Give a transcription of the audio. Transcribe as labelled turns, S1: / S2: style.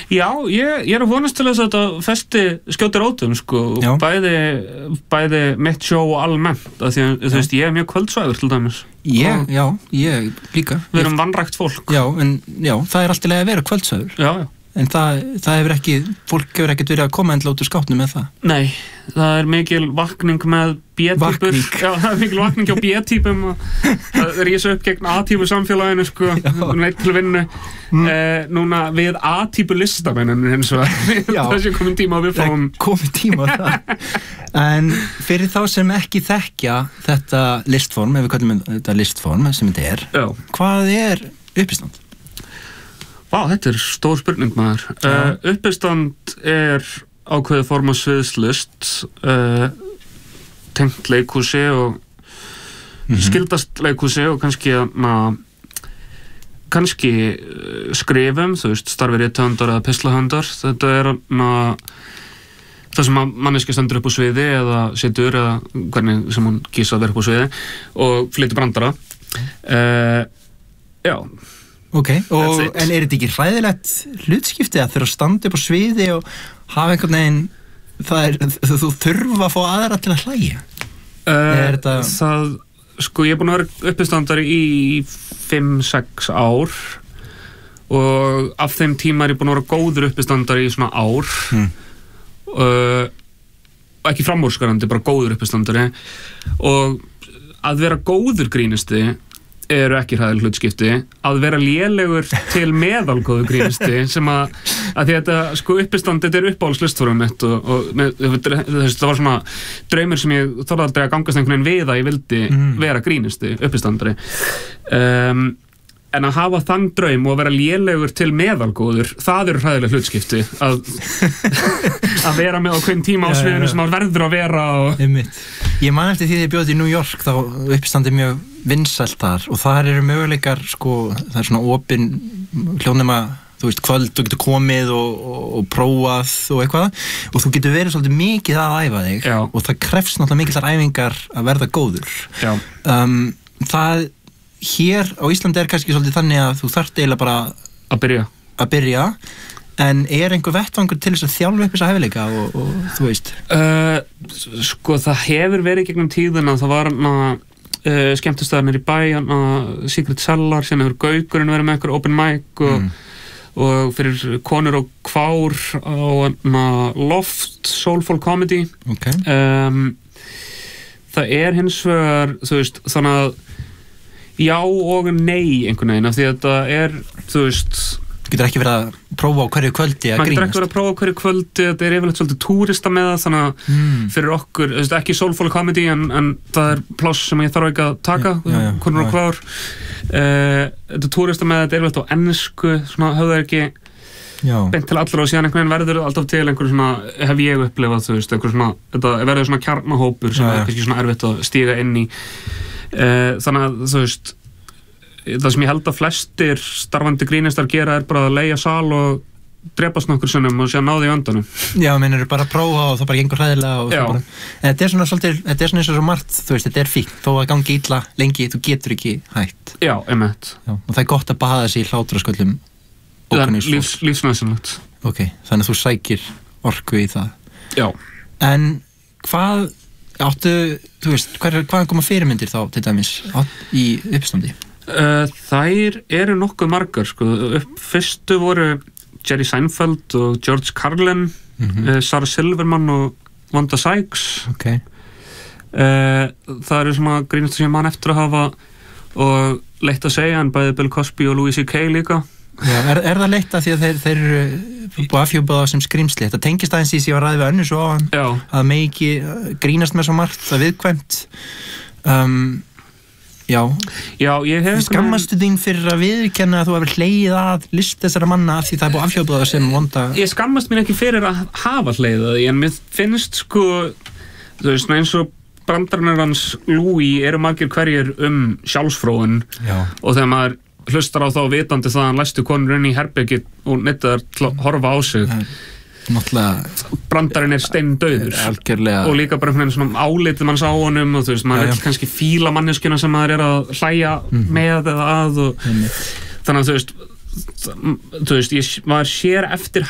S1: Já, ég að vonast til þess að þetta festi skjóti rótum, sko, bæði mitt sjó og almennt, af því að, þú veist, ég mjög kvöldsvæður til dæmis.
S2: Ég líka.
S1: Við erum vanrækt fólk.
S2: Já, það allt í lagi að vera kvöldsvæður.
S1: Já.
S2: En það hefur ekki, fólk hefur ekkert verið að koma endla út úr skápnum með það.
S1: Nei, það mikil vakning með B-típur. Já, það mikil vakning á B-típum og það rísa upp gegn A-típu samfélaginu, sko, neitt til vinnu. Núna við A-típu listamennin hins vegar. Þessi komin tíma að við fáum.
S2: Komin tíma að það. En fyrir þá sem ekki þekkja þetta listform, ef við kallum þetta listform sem þetta er, hvað er uppistand?
S1: Vá, þetta stór spurning, maður. Uppistand ákveðið form á sviðslist, tengt leikhúsi og skildast leikhúsi og kannski skrifum, þú veist, starfi rithöfundar eða pislahöfundar. Þetta það sem manneskja stendur upp á sviði eða situr eða hvernig sem hún kýs að vera upp á sviði og flytur brandara. Já.
S2: Ok, en þetta ekki hræðilegt hlutskipti að þurfa að standa upp á sviði og hafa einhvern veginn, þú þurfa að fá aðra til að hlæja?
S1: Sko, ég búin að vera uppistandari í 5-6 ár og af þeim tíma ég búin að vera góður uppistandari í svona ár og ekki framúrskarandi, bara góður uppistandari og að vera góður grínisti eru ekki hræðileg hlutskipti, að vera lélegur til meðalgóðu grínisti sem að því þetta, sko, uppistand, þetta uppáhaldslistformið mitt og það var svona draumur sem ég þorði aldrei að gangast einhvern veginn við að ég vildi vera grínisti, uppistandari. En að hafa þann draum og vera lélegur til meðalgóður, það eru hræðileg hlutskipti að vera með á hvern tíma á sviðinu sem maður verður að vera og...
S2: Ég man eftir því að ég bjóð í New York þá uppistandi mjög vinsælt þar og þar eru möguleikar, sko, það er svona opin hljóðnema, þú veist, kvöld, þú getur komið og prófað og eitthvað og þú getur verið svolítið mikið að æfa þig og það krefst náttúrulega mikillar æfingar að verða góður. Það hér á Íslandi kannski svolítið þannig að þú þarft eiginlega bara að byrja en einhver vettvangur til þess að þjálfa upp þessa hæfileika og þú veist?
S1: Sko, það hefur verið gegnum tíðina, það var skemmtistöðarnir í bæ, Secret Cellar, sem hefur Gaukurinn verið með einhver open mic og fyrir konur og kvár á Loft, Soulful Comedy. Það hins vegar, þú veist, þannig að já og nei einhvern veginn, af því að þetta þú veist...
S2: Þú getur ekki verið að prófa á hverju kvöldi að grínast.
S1: Maður getur ekki verið að prófa á hverju kvöldi, þetta yfirleitt svolítið túrista með það, þannig að fyrir okkur, ekki soulful comedy, en það pláss sem ég þarf ekki að taka, konur og kvár. Þetta túrista með þetta yfirleitt á ensku, svona höfðu ekki beint til allra og síðan einhvern veginn verður alltaf til einhver svona, hef ég upplifað, þú veist, einhver svona, þetta verður svona kjarnahópur sem kannski svona erfitt að stíga inn í. Þannig að, þú veist, það sem ég held að flestir starfandi grínistar gera bara að leigja sal og drepast nokkur sinnum og síðan náði í öndanum.
S2: Já, meinarðu bara að prófa og það bara gengur hræðilega og það bara... En þetta svona svolítið, þetta svona eins og svo margt, þú veist, þetta fínt, þó að gangi illa lengi, þú getur ekki hætt.
S1: Já, einmitt.
S2: Og það gott að baða sig í hlátrasköllum
S1: lífsnauðsynlegt.
S2: Ok, þannig að þú sækir orku í það.
S1: Já.
S2: En hvað áttu, þú veist, hvaðan koma fyrirmyndir þá til dæmis í uppstandi?
S1: Þær eru nokkuð margar, sko. Fyrstu voru Jerry Seinfeld og George Carlin, Sarah Silverman og Wanda Sykes. Það eru svona grínastar sem ég man eftir að hafa og leitt að segja, en bæði Bill Cosby og Louis C.K. líka.
S2: Já, er það leitt að því að þeir eru búið afhjúpað á sem skrimsli? Þetta tengist aðeins í sig að ræði við önnu svo á hann að megi ekki grínast með svo margt, það viðkvæmt. Já, ég hef... Skammastu þín fyrir að viðurkenna að þú hefur hlegið að list þessara manna af því það er búið afhjúpað sem vonda...
S1: Ég skammast mín ekki fyrir að hafa hlegið að því, en mér finnst, sko, þú veist, eins og brandarnir hans Louis eru margir hverjir sjálfsfróun og þegar maður hlustar á þá vitandi það að hann læstu konur inn í herbergi og neitaðar til að horfa á sig. Brandarinn steindauður og líka bara einhvern veginn svona álitið manns á honum og þú veist, maður vill kannski fíla manneskjuna sem maður er að hlæja með eða að og þannig að þú veist, ég var sér eftir